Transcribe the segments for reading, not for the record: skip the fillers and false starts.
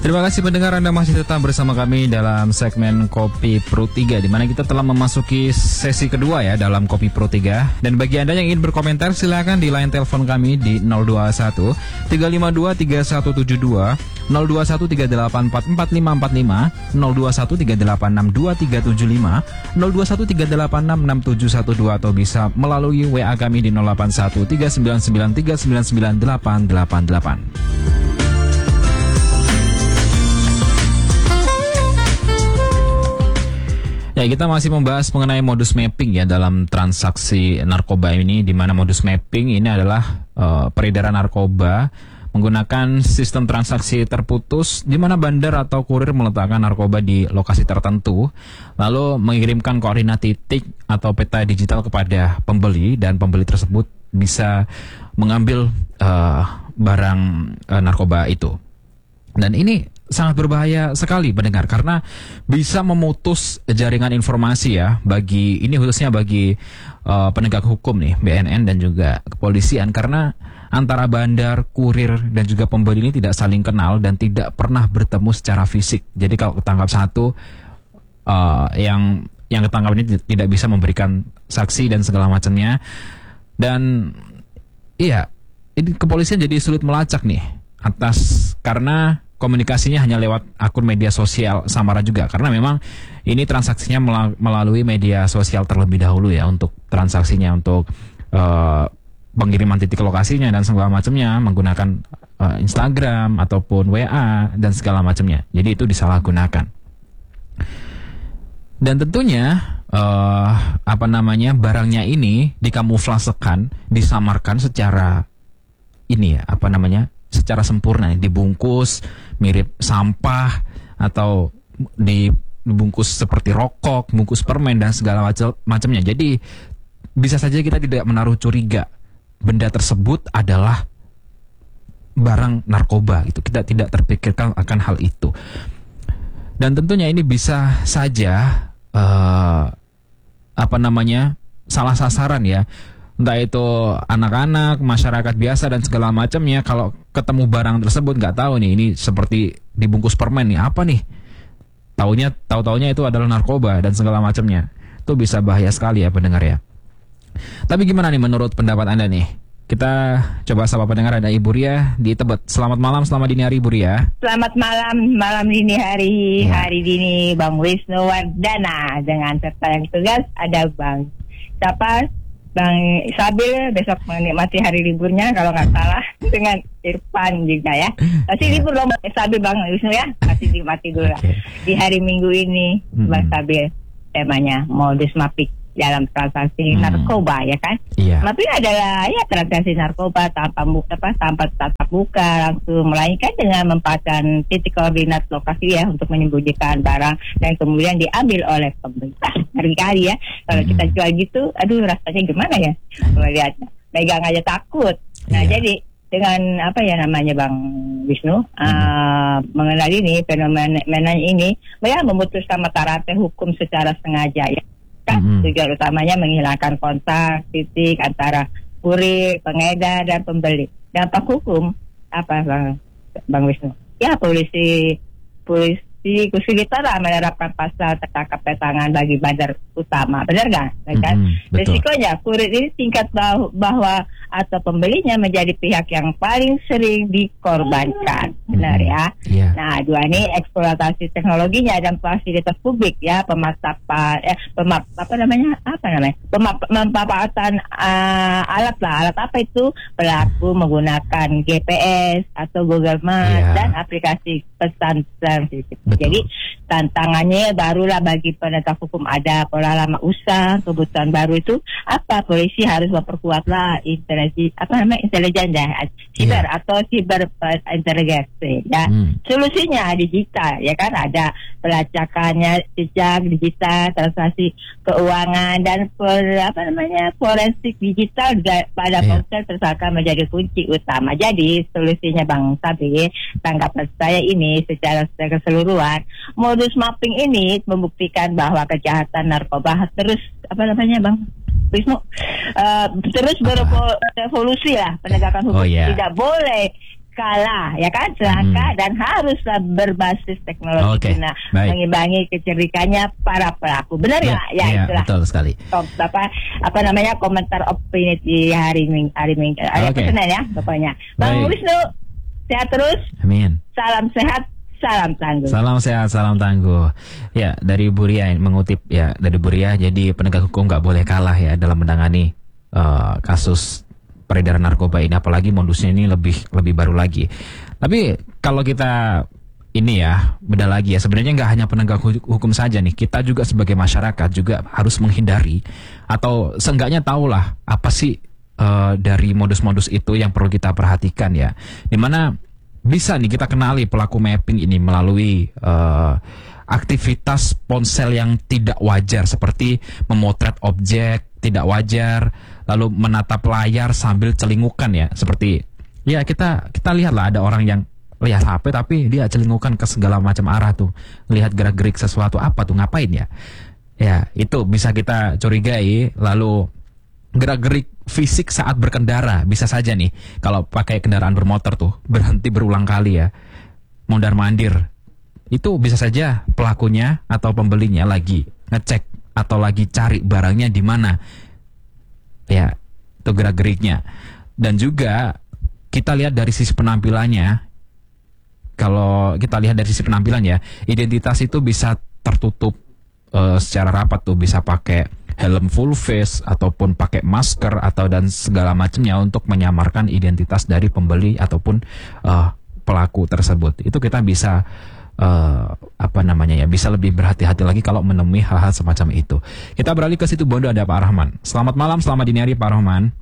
Terima kasih pendengar, Anda masih tetap bersama kami dalam segmen Kopi Pro 3, di mana kita telah memasuki sesi kedua ya dalam Kopi Pro 3. Dan bagi Anda yang ingin berkomentar, silakan di line telepon kami di 021 352 3172, 021 384 4545, 021 386 2375, 021 386 6712, atau bisa melalui WA kami di 081 399 399 888. Ya, kita masih membahas mengenai modus mapping ya dalam transaksi narkoba ini, di mana modus mapping ini adalah peredaran narkoba menggunakan sistem transaksi terputus, di mana bandar atau kurir meletakkan narkoba di lokasi tertentu, lalu mengirimkan koordinat titik atau peta digital kepada pembeli, dan pembeli tersebut bisa mengambil barang narkoba itu. Dan ini sangat berbahaya sekali pendengar, karena bisa memutus jaringan informasi ya, bagi ini khususnya bagi penegak hukum nih, BNN dan juga kepolisian, karena antara bandar, kurir dan juga pembeli ini tidak saling kenal dan tidak pernah bertemu secara fisik. Jadi kalau ketangkap satu, yang ketangkap ini tidak bisa memberikan saksi dan segala macamnya. Dan iya, ini kepolisian jadi sulit melacak nih karena komunikasinya hanya lewat akun media sosial samara juga, karena memang ini transaksinya melalui media sosial terlebih dahulu ya, untuk transaksinya, untuk pengiriman titik lokasinya dan segala macamnya menggunakan Instagram ataupun WA dan segala macamnya. Jadi itu disalahgunakan. Dan tentunya barangnya ini dikamuflasekan, disamarkan secara secara sempurna, dibungkus mirip sampah atau dibungkus seperti rokok, bungkus permen dan segala macamnya. Jadi bisa saja kita tidak menaruh curiga benda tersebut adalah barang narkoba gitu. Kita tidak terpikirkan akan hal itu. Dan tentunya ini bisa saja salah sasaran ya. Entah itu anak-anak, masyarakat biasa dan segala macamnya, kalau ketemu barang tersebut nggak tahu nih, ini seperti dibungkus permen nih, apa nih? Tahu-taunya itu adalah narkoba dan segala macamnya. Itu bisa bahaya sekali ya pendengar ya. Tapi gimana nih menurut pendapat Anda nih? Kita coba sapa pendengar, ada Ibu Ria di Tebet. Selamat malam, selamat dini hari Ibu Ria. Selamat malam dini hari, hari dini Bang Wisnu Wardana. Dengan serta yang tugas ada Bang Bang Sabil besok menikmati hari liburnya kalau nggak salah, dengan Irfan juga ya. Masih libur dong Sabil Bang Wisnu ya, masih dinikmati dulu lah. Di hari Minggu ini Bang Sabil temanya modus mapping dalam transaksi narkoba ya kan. Mapping adalah ya transaksi narkoba tanpa tatap muka langsung, melainkan dengan memanfaatkan titik koordinat lokasi ya untuk menyembunyikan barang dan kemudian diambil oleh pemerintah. Ngeri-ngeri ya kalau kita jual gitu, aduh rasanya gimana ya kalau lihat, megang aja takut. Nah jadi dengan Bang Wisnu mengenal ini fenomena ini, memutuskan mata rantai hukum secara sengaja ya. Tujuan utamanya menghilangkan kontak titik antara kurir, pengedar dan pembeli. Dampak hukum apa Bang Wisnu? Ya polisi kita lah menerapkan pasal tertangkap tangan bagi bandar utama, benar nggak? Kan? Risikonya kurir ini tingkat bahwa atau pembelinya menjadi pihak yang paling sering dikorbankan, benar ya? Nah, dua ini eksploitasi teknologinya dan fasilitas publik ya, pemanfaatan alat apa itu, pelaku menggunakan GPS atau Google Maps dan aplikasi pesan sensitif. Jadi tantangannya barulah bagi penegak hukum, ada pola lama usaha, kebutuhan baru itu apa, polisi harus memperkuatlah intelijen ya, siber atau siber intelijensi ya. Solusinya digital ya kan, ada pelacakannya jejak digital, transaksi keuangan dan forensik digital pada ponsel tersangka menjadi kunci utama. Jadi solusinya Bang Sabi, tanggapan saya ini secara keseluruhan, modus mapping ini membuktikan bahwa kejahatan narkoba terus Bang Wisnu terus berevolusi lah penegakan hukum. Tidak boleh kalah, ya kan, celaka dan haruslah berbasis teknologi guna mengimbangi kecerdikannya para pelaku. Benar ya? Ya, itulah. Betul sekali. Apa namanya komentar opini di hari Senin ya, pokoknya. Bang Wisnu, sehat terus. Amin. Salam sehat, salam tangguh. Salam sehat, salam tangguh. Ya, dari Bu Ria mengutip ya dari Bu Ria, jadi penegak hukum nggak boleh kalah ya dalam menangani kasus peredaran narkoba ini, apalagi modusnya ini lebih baru lagi. Tapi kalau kita ini ya beda lagi ya, sebenarnya nggak hanya penegak hukum saja nih, kita juga sebagai masyarakat juga harus menghindari atau seenggaknya tahulah apa sih dari modus-modus itu yang perlu kita perhatikan ya. Dimana bisa nih kita kenali pelaku mapping ini melalui aktivitas ponsel yang tidak wajar, seperti memotret objek tidak wajar, lalu menatap layar sambil celingukan ya, seperti ya kita lihatlah ada orang yang lihat HP tapi dia celingukan ke segala macam arah tuh, lihat gerak-gerik sesuatu, apa tuh, ngapain ya? Ya itu bisa kita curigai. Lalu gerak-gerik fisik saat berkendara, bisa saja nih kalau pakai kendaraan bermotor tuh berhenti berulang kali ya, mondar-mandir, itu bisa saja pelakunya atau pembelinya lagi ngecek atau lagi cari barangnya di mana. Ya, itu gerak-geriknya. Dan juga kita lihat dari sisi penampilannya. Kalau kita lihat dari sisi penampilan ya, identitas itu bisa tertutup secara rapat tuh, bisa pakai helm full face ataupun pakai masker atau dan segala macamnya untuk menyamarkan identitas dari pembeli ataupun pelaku tersebut. Itu kita bisa bisa lebih berhati-hati lagi kalau menemui hal-hal semacam itu. Kita beralih ke Situbondo, ada Pak Rahman. Selamat malam, selamat dini hari Pak Rahman.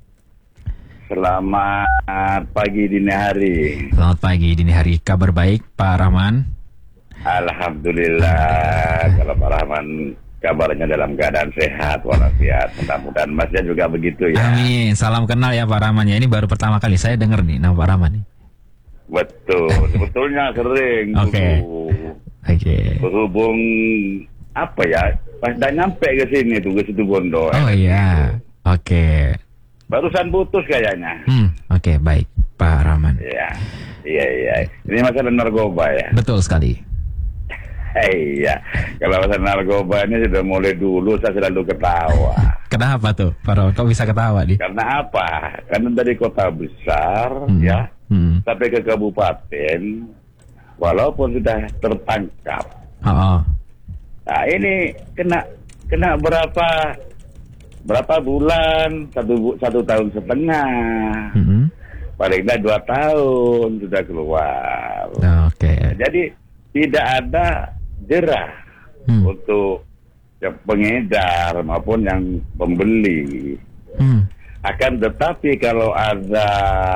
Selamat pagi dini hari. Selamat pagi dini hari. Kabar baik Pak Rahman? Alhamdulillah. Kalau Pak Rahman kabarnya dalam keadaan sehat walafiat, mudah-mudahan Masnya juga begitu ya. Amin. Salam kenal ya Pak Rahman ya. Ini baru pertama kali saya dengar nih nama Pak Rahman nih. Betul, sebetulnya sering. Oke. Berhubung apa ya, pas dah nyampe ke sini tuh, ke Situbondo. Oh iya, oke. Barusan putus kayaknya. Oke, baik Pak Rahman. Iya. Ini masalah narkoba ya. Betul sekali. Iya, kalau masalah narkoba ini sudah mulai dulu saya selalu ketawa. Kenapa tuh, Pak Rahman? Kok bisa ketawa nih? Karena apa? Karena dari kota besar ya. Sampai ke kabupaten, walaupun sudah tertangkap. Nah ini kena berapa bulan? Satu tahun setengah. Paling tidak 2 tahun sudah keluar. Oke. Jadi tidak ada jerah untuk yang pengedar maupun yang pembeli. Akan tetapi kalau ada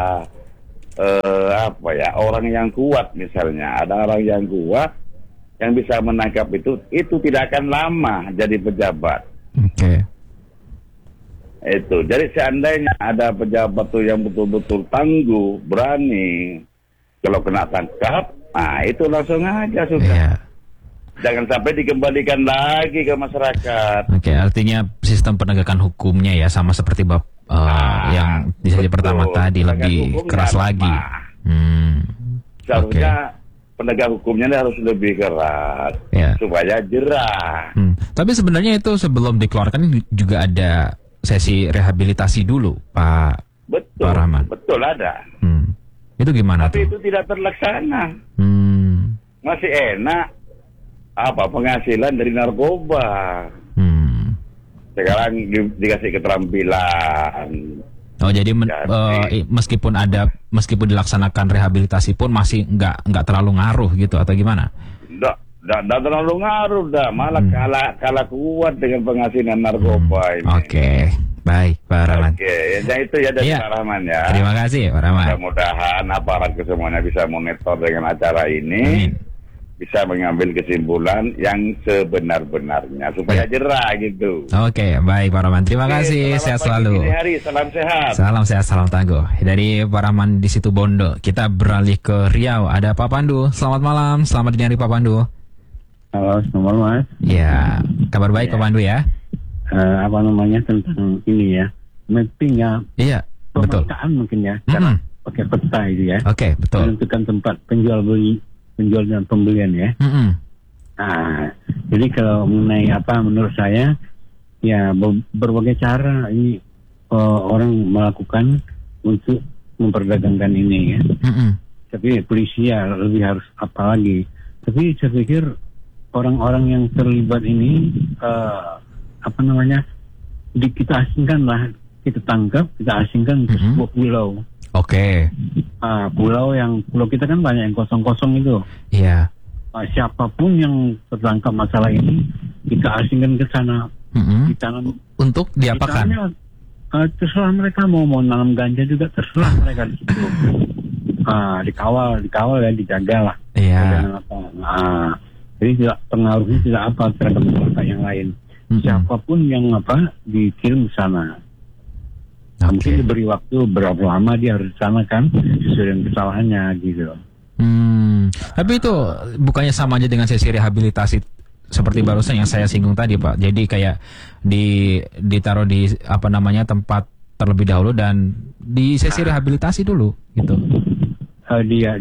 orang yang kuat, misalnya ada orang yang kuat yang bisa menangkap itu tidak akan lama jadi pejabat. Oke. Itu jadi seandainya ada pejabat tuh yang betul-betul tangguh, berani, kalau kena tangkap, nah itu langsung aja sudah. Jangan sampai dikembalikan lagi ke masyarakat. Oke, artinya sistem penegakan hukumnya ya sama seperti yang di sesi pertama tadi, lebih keras lagi. Seharusnya penegak hukumnya harus lebih keras supaya jerah. Tapi sebenarnya itu sebelum dikeluarkan juga ada sesi rehabilitasi dulu, Pak. Betul, Pak Rahman. Betul ada. Itu gimana Tapi tuh? itu tidak terlaksana. Masih enak penghasilan dari narkoba. Sekarang dikasih keterampilan. Oh jadi meskipun dilaksanakan rehabilitasi pun masih nggak terlalu ngaruh gitu atau gimana? Nggak terlalu ngaruh malah kalah kuat dengan penghasilan narkoba ini. Oke, baik Pak Rahman. Oke, itu ya dari Pak Rahman ya. Terima kasih Pak Rahman. Mudah-mudahan aparat semuanya bisa monitor dengan acara ini. Amin. Bisa mengambil kesimpulan yang sebenar-benarnya supaya jerah gitu. Oke, baik Pak Rahman. Terima kasih. Sehat selalu. Hari, salam sehat. Salam sehat, salam tangguh. Dari Pak Rahman di Situbondo, kita beralih ke Riau. Ada Pak Pandu. Selamat malam. Selamat dini hari Pak Pandu. Halo, selamat malam Mas. Ya, kabar baik Pak Pandu ya. Tentang ini ya, mapping ya. Iya, betul. Pemakaan mungkin ya. pakai peta itu ya. Oke, betul. Menentukan tempat penjual dan pembelian ya. Nah, jadi kalau mengenai menurut saya ya berbagai cara ini orang melakukan untuk memperdagangkan ini ya. Tapi polisi ya lebih harus apa lagi. Tapi saya pikir orang-orang yang terlibat ini kita asingkan lah, kita tangkap, kita asingkan ke sebuah pulau. Oke. Pulau kita kan banyak yang kosong-kosong itu. Iya. Siapapun yang tertangkap masalah ini kita asingkan ke sana. Ditanam untuk diapakan? Terserah mereka mau nanam ganja juga, terserah mereka di situ. Dikawal ya, dijaga lah. Iya. Jadi pengaruhnya tidak apa terhadap masyarakat yang lain. Siapapun yang dikirim ke sana. Mungkin diberi waktu berapa lama dia harus di sana kan, sesuai dengan kesalahannya gitu. Tapi itu bukannya sama aja dengan sesi rehabilitasi seperti barusan yang saya singgung tadi, Pak. Jadi kayak ditaruh di tempat terlebih dahulu dan di sesi rehabilitasi dulu gitu. Dia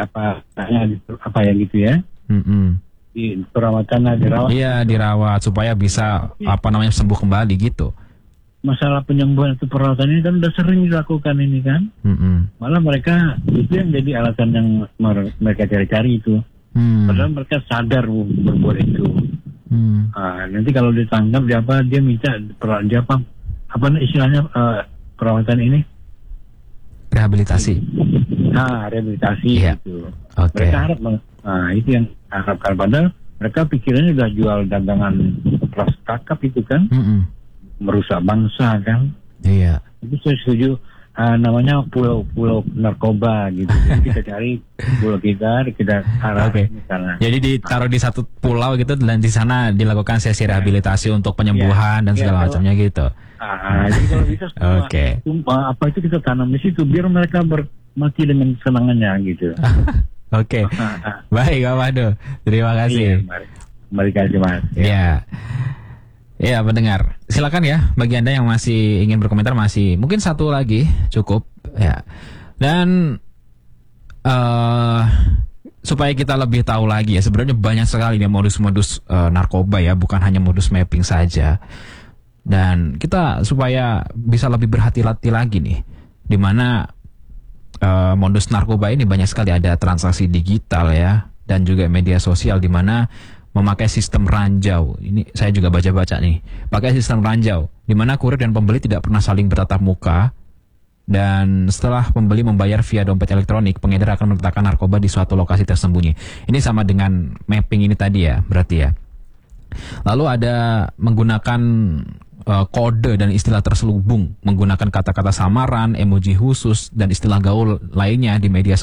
gitu ya. Di perawatan, dirawat. Iya, dirawat supaya bisa sembuh kembali gitu. Masalah penyembuhan atau perawatan ini kan udah sering dilakukan ini kan. Malah mereka itu yang jadi alasan yang mereka cari-cari itu. Padahal mereka sadar berbuat itu. Nanti kalau ditangkap dia minta istilahnya perawatan ini? Rehabilitasi. Rehabilitasi gitu. Okay. Mereka harap itu yang harapkan, padahal mereka pikirannya udah jual dagangan kelas kakap itu kan. Merusak bangsa kan. Iya. Itu saya setuju. Namanya pulau narkoba gitu. Jadi kita cari pulau kita arah ke sana. Jadi ditaruh di satu pulau gitu dan di sana dilakukan sesi rehabilitasi untuk penyembuhan dan segala macamnya gitu. Jadi kalau bisa apa itu kita tanam di situ biar mereka mati dengan kesenangannya gitu. Oke. Baik, Pak Wahdo. Terima kasih. Mari kasih Mas. Ya, pendengar. Silakan ya bagi Anda yang masih ingin berkomentar, masih mungkin satu lagi cukup ya. Dan supaya kita lebih tahu lagi ya, sebenarnya banyak sekali nih modus-modus narkoba ya, bukan hanya modus mapping saja. Dan kita supaya bisa lebih berhati-hati lagi nih, di mana modus narkoba ini banyak sekali ada transaksi digital ya, dan juga media sosial di mana memakai sistem ranjau. Ini saya juga baca-baca nih. Pakai sistem ranjau, di mana kurir dan pembeli tidak pernah saling bertatap muka. Dan setelah pembeli membayar via dompet elektronik, pengedar akan meletakkan narkoba di suatu lokasi tersembunyi. Ini sama dengan mapping ini tadi ya, berarti ya. Lalu ada menggunakan kode dan istilah terselubung, menggunakan kata-kata samaran, emoji khusus, dan istilah gaul lainnya di media sosial.